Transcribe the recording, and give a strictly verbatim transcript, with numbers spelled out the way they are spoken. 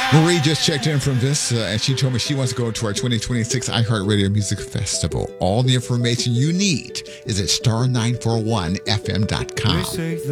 Marie just checked in from Vista, and she told me she wants to go to our twenty twenty-six iHeartRadio Music Festival. All the information you need is at star nine four one f m dot com.